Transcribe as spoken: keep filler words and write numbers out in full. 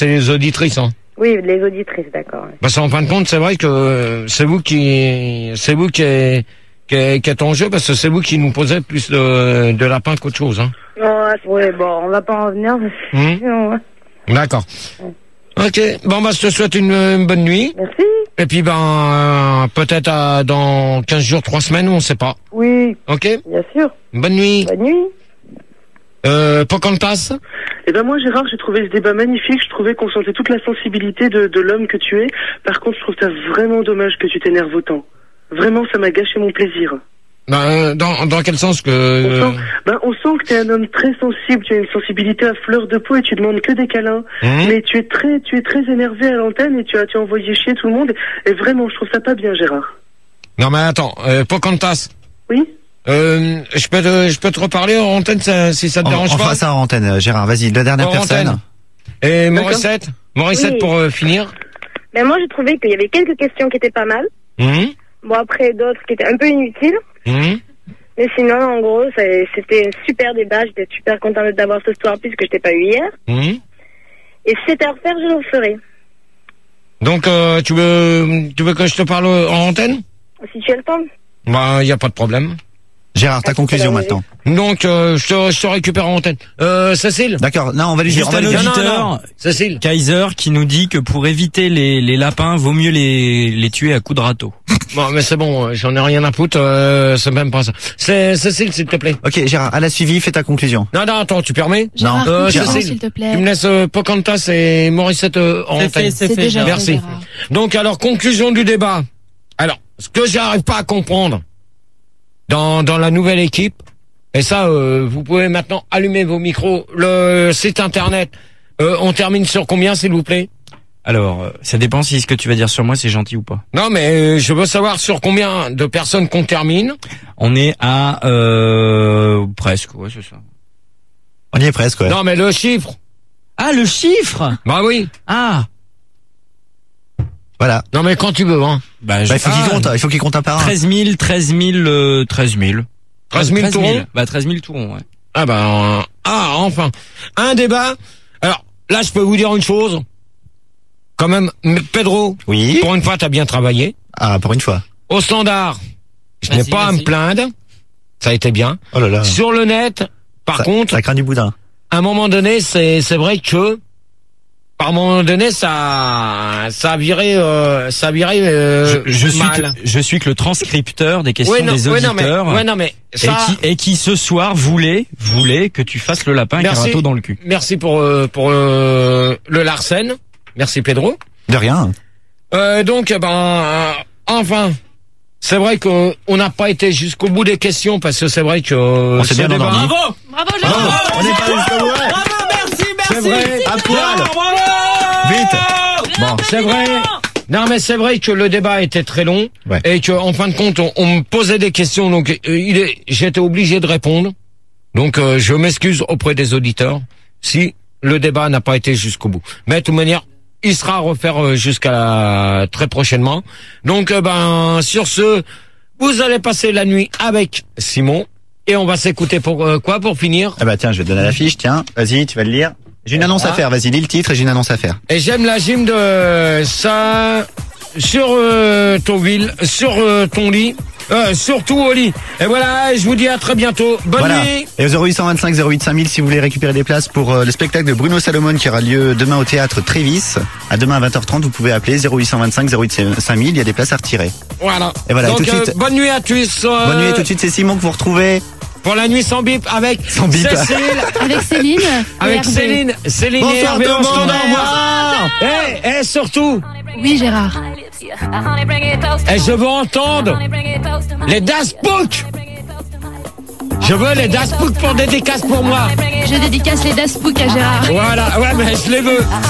C'est les auditrices, hein. Oui, les auditrices, d'accord. Ouais. Parce qu'en fin de compte, c'est vrai que c'est vous qui, c'est vous qui est, qui est, qui est en jeu, parce que c'est vous qui nous posez plus de, de lapins qu'autre chose, hein. Oh, oui, bon, on va pas en venir. Mmh. Non, ouais. D'accord. Ouais. Ok. Bon, bah, je te souhaite une, une bonne nuit. Merci. Et puis, ben, euh, peut-être à, dans quinze jours, trois semaines, on sait pas. Oui. Ok. Bien sûr. Bonne nuit. Bonne nuit. Euh, Pocahontas. Eh ben moi, Gérard, j'ai trouvé ce débat magnifique. Je trouvais qu'on sentait toute la sensibilité de, de l'homme que tu es. Par contre, je trouve ça vraiment dommage que tu t'énerves autant. Vraiment, ça m'a gâché mon plaisir. Ben, dans, dans quel sens que... On sent, ben, on sent que tu es un homme très sensible, tu as une sensibilité à fleur de peau et tu demandes que des câlins. Mmh. Mais tu es très tu es très énervé à l'antenne et tu as, tu as envoyé chier tout le monde. Et vraiment, je trouve ça pas bien, Gérard. Non mais attends, euh, Pocahontas. Oui. Euh, je peux te, je peux te reparler en antenne ça, si ça te on, dérange on pas. On fera ça en antenne, Gérard. Vas-y, la dernière en personne. Antenne. Et Morissette, Morissette oui. pour euh, finir. Mais moi, j'ai trouvé qu'il y avait quelques questions qui étaient pas mal. Mmh. Bon, après d'autres qui étaient un peu inutiles. Mmh. Mais sinon, en gros, c'était un super débat. J'étais super contente d'avoir ce soir puisque je t'ai pas eu hier. Mmh. Et si c'était à refaire, je le ferai. Donc, euh, tu veux, tu veux que je te parle en antenne? Si tu as le temps. Bah, y a pas de problème. Gérard, ta ah, conclusion maintenant. Donc, euh, je, te, je te récupère en antenne. Euh, Cécile. D'accord. Non, on va lui dire. Juste un auditeur, Cécile. Kaiser, qui nous dit que pour éviter les, les lapins, vaut mieux les, les tuer à coups de râteau. Bon, mais c'est bon, j'en ai rien à foutre. Euh, c'est même pas ça. C'est Cécile, s'il te plaît. Ok, Gérard, à la suivi, fais ta conclusion. Non, non, attends, tu permets? Gérard, non. Euh, Cécile, s'il te plaît. Tu me laisses euh, Pocahontas et Morissette euh, en antenne. C'est fait, fait, déjà Merci. fait, Donc, alors, conclusion du débat. Alors, ce que j'arrive pas à comprendre dans dans la nouvelle équipe, et ça, euh, vous pouvez maintenant allumer vos micros, le site internet. Euh, on termine sur combien, s'il vous plaît? Alors, ça dépend si ce que tu vas dire sur moi c'est gentil ou pas. Non, mais euh, je veux savoir sur combien de personnes qu'on termine. On est à euh, presque, ouais, c'est ça. On y est presque, ouais. Non, mais le chiffre. Ah, le chiffre. Bah oui. Ah. Voilà. Non, mais quand tu veux, hein. Bah, je... bah il faut ah, qu'il compte, il faut qu'il compte un par un. treize mille, treize mille, euh, treize mille. treize mille tourons. Bah, treize mille tourons, ouais. Ah bah, euh, ah, enfin. Un débat. Alors, là, je peux vous dire une chose. Quand même, Pedro. Oui. Pour une fois, t'as bien travaillé. Ah, pour une fois. Au standard, je n'ai pas à me plaindre. Ça a été bien. Oh là là. Sur le net, par ça, contre. Ça craint du boudin. À un moment donné, c'est, c'est vrai que, par un moment donné, ça, ça a viré, euh, ça a viré, euh, je, je mal. suis, que, je suis que le transcripteur des questions ouais, non, des auditeurs. Ouais, non, mais, ouais, non, mais ça... et, qui, et qui ce soir voulait, voulait que tu fasses le lapin avec un râteau dans le cul. Merci pour, euh, pour euh, le Larsen. Merci Pedro. De rien. Euh, donc, ben, euh, enfin, c'est vrai qu'on n'a pas été jusqu'au bout des questions parce que c'est vrai que. Euh, on s'est bien endormi. Bravo, bravo, Gérard. Bravo, on n'est pas jusqu'au bout. Bravo, merci, merci. C'est vrai. À poil. Bravo. Vite. Bon, c'est vrai. Non, mais c'est vrai que le débat était très long ouais. et que, en fin de compte, on, on me posait des questions, donc euh, il est, j'étais obligé de répondre. Donc, euh, je m'excuse auprès des auditeurs si le débat n'a pas été jusqu'au bout. Mais de toute manière. Il sera à refaire jusqu'à très prochainement. Donc, euh, ben, sur ce, vous allez passer la nuit avec Simon. Et on va s'écouter pour euh, quoi, pour finir? Ah bah tiens, je vais te donner la fiche, tiens. Vas-y, tu vas le lire. J'ai une annonce ah. à faire, vas-y, lis le titre et j'ai une annonce à faire. Et j'aime la gym de ça sur euh, ton ville, sur euh, ton lit. Euh, surtout au lit. Et voilà, je vous dis à très bientôt. Bonne voilà. nuit. Et au zéro huit cent vingt-cinq zéro huit cinq mille si vous voulez récupérer des places pour euh, le spectacle de Bruno Salomon qui aura lieu demain au théâtre Trévis. À demain à vingt heures trente, vous pouvez appeler zéro huit cent vingt-cinq zéro huit cinq mille, il y a des places à retirer. Voilà. Et voilà, donc et tout de suite, euh, bonne nuit à tous. Euh, bonne nuit et tout de suite c'est Simon que vous retrouvez pour la nuit sans bip avec sans bip. Cécile. Avec Céline. Avec Céline. Céline Bonsoir et Hervé, tout le on se monde. dit au revoir. Et, et surtout. Oui, Gérard. Et je veux entendre les Das Book. Je veux les Das Book pour dédicace pour moi. Je dédicace les Das Book à Gérard. Voilà, ouais, mais je les veux.